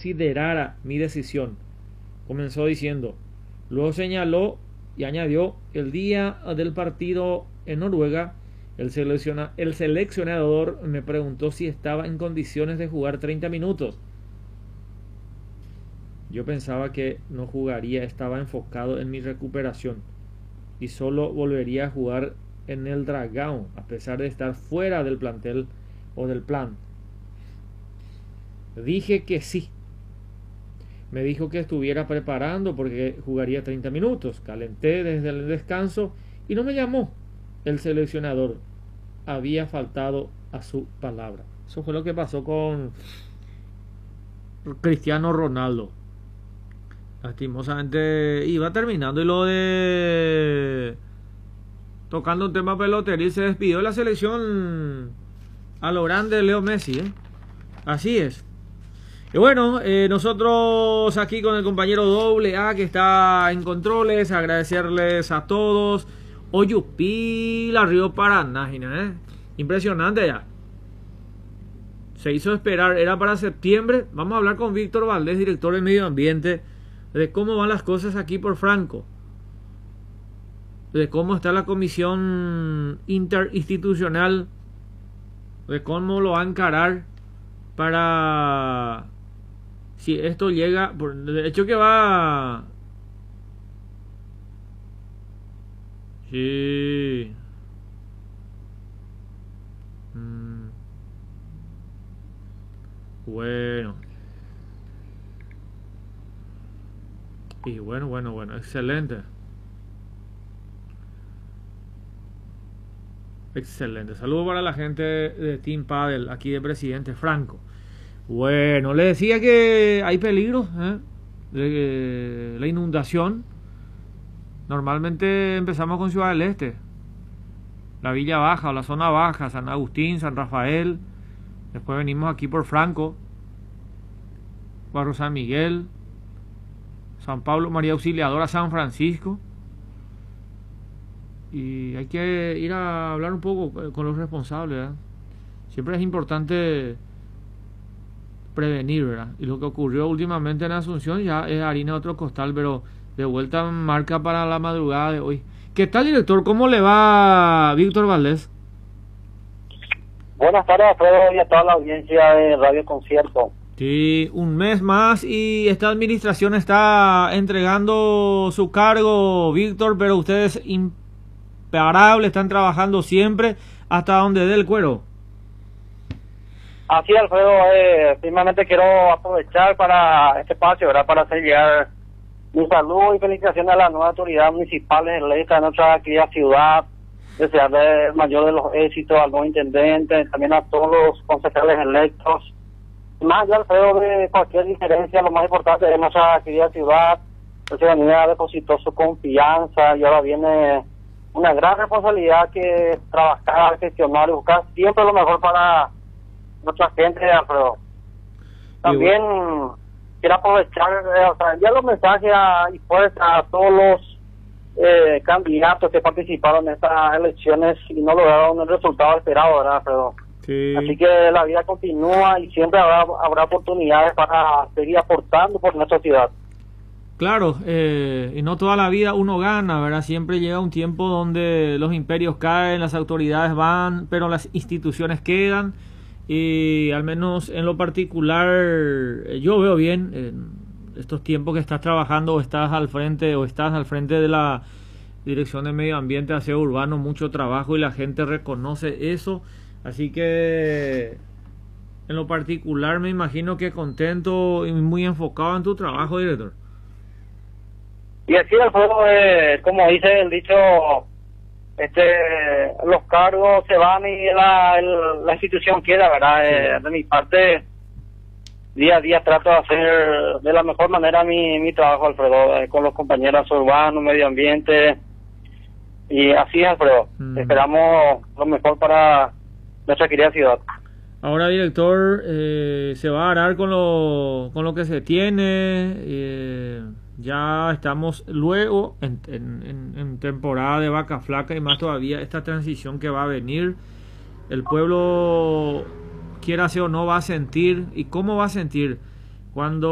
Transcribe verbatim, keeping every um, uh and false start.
considerara mi decisión. Comenzó diciendo, luego señaló y añadió, el día del partido en Noruega, el, selecciona, el seleccionador me preguntó si estaba en condiciones de jugar treinta minutos. Yo pensaba que no jugaría, estaba enfocado en mi recuperación y solo volvería a jugar en el Dragão, a pesar de estar fuera del plantel o del plan. Dije que sí. Me dijo que estuviera preparando porque jugaría treinta minutos. Calenté desde el descanso y no me llamó. El seleccionador había faltado a su palabra. Eso fue lo que pasó con Cristiano Ronaldo. Lastimosamente iba terminando y lo de tocando un tema pelotería y se despidió de la selección a lo grande Leo Messi, ¿eh? Así es. Y bueno, eh, nosotros aquí con el compañero Doble A que está en controles, agradecerles a todos. Oyupi, la Río Paraná, ¿eh? Impresionante ya. Se hizo esperar, era para septiembre. Vamos a hablar con Víctor Valdés, director de Medio Ambiente, de cómo van las cosas aquí por Franco, de cómo está la comisión interinstitucional, de cómo lo va a encarar para si esto llega, por de hecho que va, sí, mm. bueno, y bueno, bueno, bueno, excelente. Excelente. Saludos para la gente de Team Padel, aquí de Presidente Franco. Bueno, le decía que hay peligro, ¿eh? de la inundación. Normalmente empezamos con Ciudad del Este, la Villa Baja o la zona baja, San Agustín, San Rafael. Después venimos aquí por Franco, Barrio San Miguel, San Pablo, María Auxiliadora, San Francisco. Y hay que ir a hablar un poco con los responsables, ¿verdad? Siempre es importante prevenir, ¿verdad? Y lo que ocurrió últimamente en Asunción ya es harina de otro costal, pero de vuelta marca para la madrugada de hoy. ¿Qué tal, director? ¿Cómo le va Víctor Valdés? Buenas tardes, Alfredo, y a toda la audiencia de Radio Concierto. Sí, un mes más y esta administración está entregando su cargo, Víctor, pero ustedes imparables, están trabajando siempre hasta donde dé el cuero. Así, Alfredo, eh, primeramente quiero aprovechar para este espacio, ¿verdad? Para hacer llegar mi saludo y felicitaciones a las nuevas autoridades municipales electas de nuestra querida ciudad, desearle el mayor de los éxitos al nuevo intendente, también a todos los concejales electos. Más allá, Alfredo, de cualquier diferencia, lo más importante de nuestra querida ciudad, la ciudadanía depositó su confianza y ahora viene una gran responsabilidad que es trabajar, gestionar y buscar siempre lo mejor para nuestra gente, Alfredo. También bueno, quiero aprovechar, eh, o sea, enviar los mensajes a, y fuerza a todos los eh, candidatos que participaron en estas elecciones y no lograron el resultado esperado, ¿verdad, Alfredo? Sí. Así que la vida continúa y siempre habrá, habrá oportunidades para seguir aportando por nuestra ciudad. Claro, eh, y no toda la vida uno gana, ¿verdad? Siempre llega un tiempo donde los imperios caen, las autoridades van, pero las instituciones quedan. Y al menos en lo particular, eh, yo veo bien en estos tiempos que estás trabajando o estás al frente o estás al frente de la Dirección de Medio Ambiente, Aseo Urbano, mucho trabajo y la gente reconoce eso. Así que en lo particular me imagino que contento y muy enfocado en tu trabajo, director. Y así, Alfredo, eh, como dice el dicho, este los cargos se van y la, el, la institución queda, ¿verdad? Sí. Eh, de mi parte, día a día trato de hacer de la mejor manera mi, mi trabajo, Alfredo, eh, con los compañeros urbanos, medio ambiente, y así, Alfredo. Mm. Esperamos lo mejor para nuestra querida ciudad. Ahora, director, eh, se va a arar con lo, con lo que se tiene. Eh, ya estamos luego en, en, en temporada de vaca flaca y más todavía esta transición que va a venir. El pueblo, quiera sea o no, va a sentir. ¿Y cómo va a sentir? Cuando